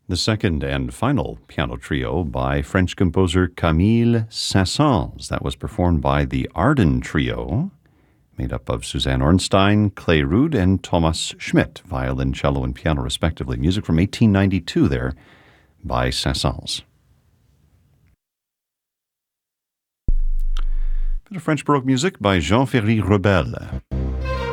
The second and final piano trio by French composer Camille Saint-Saëns. That was performed by the Arden Trio, made up of Suzanne Ornstein, Clay Rude, and Thomas Schmidt, violin, cello, and piano respectively. Music from 1892 there by Saint-Saëns. Bit of French Baroque music by Jean-Ferry Rebel.